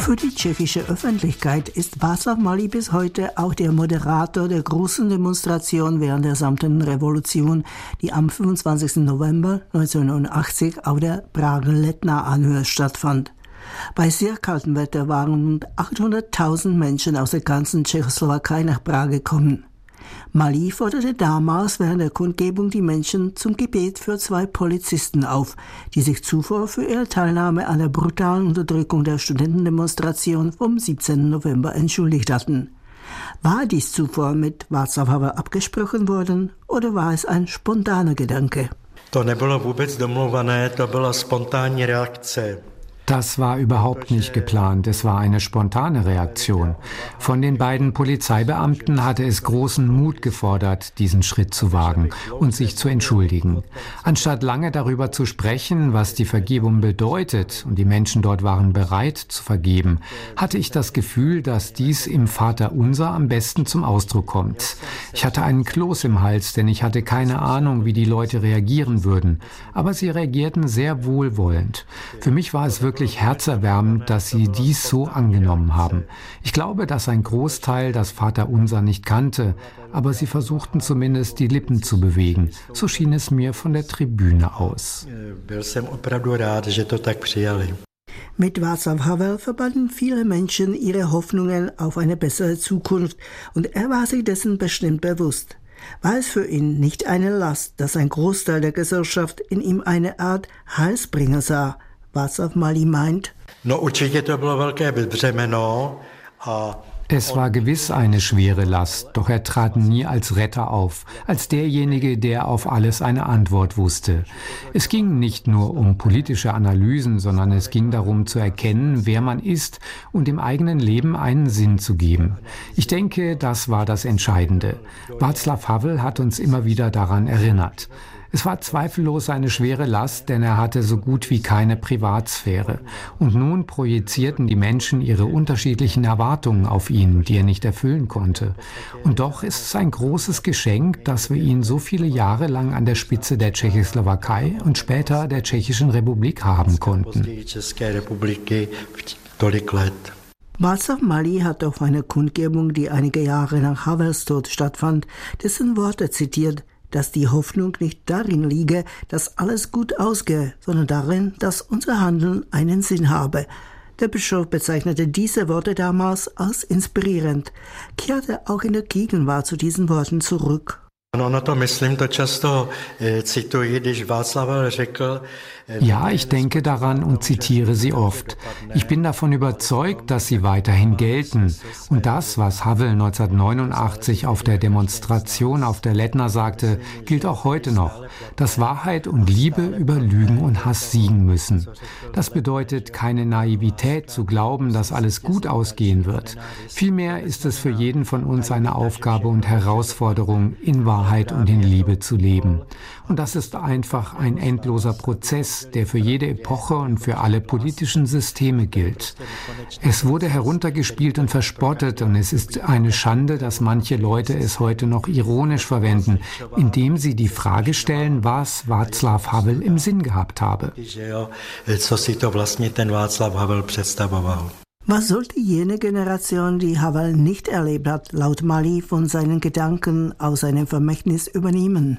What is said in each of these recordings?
Für die tschechische Öffentlichkeit ist Václav Malý bis heute auch der Moderator der großen Demonstration während der Samtenen Revolution, die am 25. November 1989 auf der Prager Letná-Anhöhe stattfand. Bei sehr kaltem Wetter waren rund 800.000 Menschen aus der ganzen Tschechoslowakei nach Prag gekommen. Malý forderte damals während der Kundgebung die Menschen zum Gebet für 2 Polizisten auf, die sich zuvor für ihre Teilnahme an der brutalen Unterdrückung der Studentendemonstration vom 17. November entschuldigt hatten. War dies zuvor mit Václav Havel abgesprochen worden oder war es ein spontaner Gedanke? To nebylo vůbec domluvané, to byla spontánní reakce. Das war überhaupt nicht geplant, es war eine spontane Reaktion. Von den beiden Polizeibeamten hatte es großen Mut gefordert, diesen Schritt zu wagen und sich zu entschuldigen. Anstatt lange darüber zu sprechen, was die Vergebung bedeutet, und die Menschen dort waren bereit zu vergeben, hatte ich das Gefühl, dass dies im Vaterunser am besten zum Ausdruck kommt. Ich hatte einen Kloß im Hals, denn ich hatte keine Ahnung, wie die Leute reagieren würden. Aber sie reagierten sehr wohlwollend. Für mich war es wirklich herzerwärmend, dass sie dies so angenommen haben. Ich glaube, dass ein Großteil das Vaterunser nicht kannte, aber sie versuchten zumindest die Lippen zu bewegen. So schien es mir von der Tribüne aus. Mit Václav Havel verbanden viele Menschen ihre Hoffnungen auf eine bessere Zukunft und er war sich dessen bestimmt bewusst. War es für ihn nicht eine Last, dass ein Großteil der Gesellschaft in ihm eine Art Heilsbringer sah? Václav Malý meint: Es war gewiss eine schwere Last, doch er trat nie als Retter auf, als derjenige, der auf alles eine Antwort wusste. Es ging nicht nur um politische Analysen, sondern es ging darum zu erkennen, wer man ist und dem eigenen Leben einen Sinn zu geben. Ich denke, das war das Entscheidende. Václav Havel hat uns immer wieder daran erinnert. Es war zweifellos eine schwere Last, denn er hatte so gut wie keine Privatsphäre. Und nun projizierten die Menschen ihre unterschiedlichen Erwartungen auf ihn, die er nicht erfüllen konnte. Und doch ist es ein großes Geschenk, dass wir ihn so viele Jahre lang an der Spitze der Tschechoslowakei und später der Tschechischen Republik haben konnten. Václav Malý hat auf einer Kundgebung, die einige Jahre nach Havels Tod stattfand, dessen Worte zitiert, dass die Hoffnung nicht darin liege, dass alles gut ausgehe, sondern darin, dass unser Handeln einen Sinn habe. Der Bischof bezeichnete diese Worte damals als inspirierend, kehrte auch in der Gegenwart zu diesen Worten zurück. Ja, ich denke daran und zitiere sie oft. Ich bin davon überzeugt, dass sie weiterhin gelten. Und das, was Havel 1989 auf der Demonstration auf der Letná sagte, gilt auch heute noch, dass Wahrheit und Liebe über Lügen und Hass siegen müssen. Das bedeutet keine Naivität zu glauben, dass alles gut ausgehen wird. Vielmehr ist es für jeden von uns eine Aufgabe und Herausforderung, in Wahrheit und in Liebe zu leben. Und das ist einfach ein endloser Prozess, der für jede Epoche und für alle politischen Systeme gilt. Es wurde heruntergespielt und verspottet und es ist eine Schande, dass manche Leute es heute noch ironisch verwenden, indem sie die Frage stellen, was Václav Havel im Sinn gehabt habe. Was sollte jene Generation, die Havel nicht erlebt hat, laut Malý von seinen Gedanken aus seinem Vermächtnis übernehmen?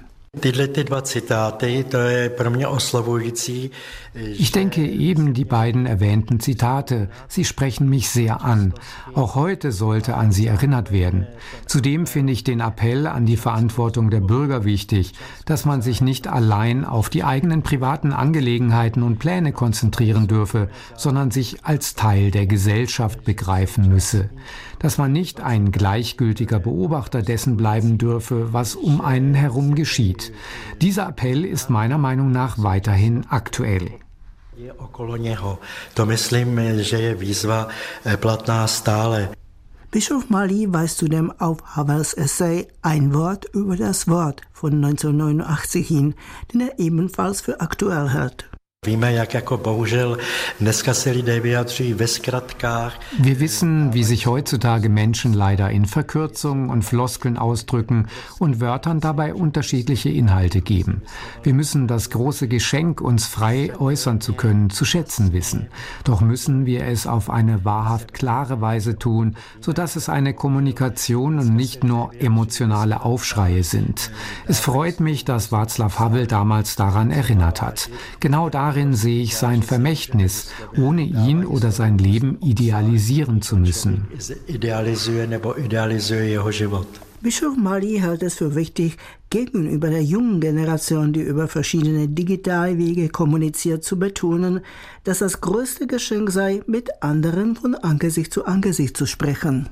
Ich denke eben die beiden erwähnten Zitate, sie sprechen mich sehr an. Auch heute sollte an sie erinnert werden. Zudem finde ich den Appell an die Verantwortung der Bürger wichtig, dass man sich nicht allein auf die eigenen privaten Angelegenheiten und Pläne konzentrieren dürfe, sondern sich als Teil der Gesellschaft begreifen müsse. Dass man nicht ein gleichgültiger Beobachter dessen bleiben dürfe, was um einen herum geschieht. Dieser Appell ist meiner Meinung nach weiterhin aktuell. Bischof Malý weist zudem auf Havels Essay Ein Wort über das Wort von 1989 hin, den er ebenfalls für aktuell hält. Wir wissen, wie sich heutzutage Menschen leider in Verkürzungen und Floskeln ausdrücken und Wörtern dabei unterschiedliche Inhalte geben. Wir müssen das große Geschenk, uns frei äußern zu können, zu schätzen wissen. Doch müssen wir es auf eine wahrhaft klare Weise tun, sodass es eine Kommunikation und nicht nur emotionale Aufschreie sind. Es freut mich, dass Václav Havel damals daran erinnert hat. Genau darin sehe ich sein Vermächtnis, ohne ihn oder sein Leben idealisieren zu müssen. Bischof Mali hält es für wichtig, gegenüber der jungen Generation, die über verschiedene Digitalwege kommuniziert, zu betonen, dass das größte Geschenk sei, mit anderen von Angesicht zu sprechen.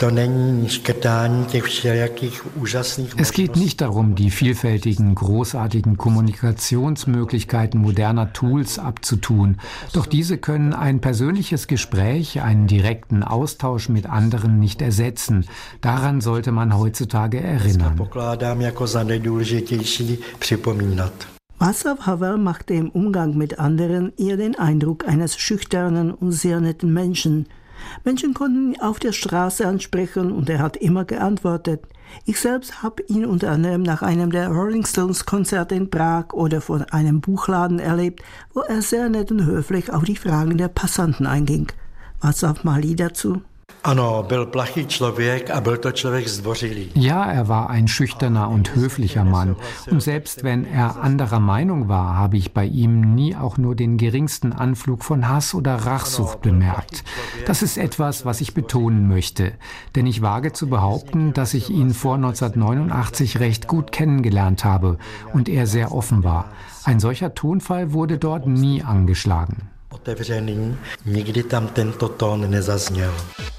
Es geht nicht darum, die vielfältigen, großartigen Kommunikationsmöglichkeiten moderner Tools abzutun. Doch diese können ein persönliches Gespräch, einen direkten Austausch mit anderen nicht ersetzen. Daran sollte man heutzutage erinnern. Václav Havel machte im Umgang mit anderen eher den Eindruck eines schüchternen und sehr netten Menschen. Menschen konnten ihn auf der Straße ansprechen und er hat immer geantwortet. Ich selbst habe ihn unter anderem nach einem der Rolling Stones Konzerte in Prag oder von einem Buchladen erlebt, wo er sehr nett und höflich auf die Fragen der Passanten einging. Václav Mali dazu. Ja, er war ein schüchterner und höflicher Mann. Und selbst wenn er anderer Meinung war, habe ich bei ihm nie auch nur den geringsten Anflug von Hass oder Rachsucht bemerkt. Das ist etwas, was ich betonen möchte. Denn ich wage zu behaupten, dass ich ihn vor 1989 recht gut kennengelernt habe und er sehr offen war. Ein solcher Tonfall wurde dort nie angeschlagen. Otevřený, nikdy tam tento tón nezazněl.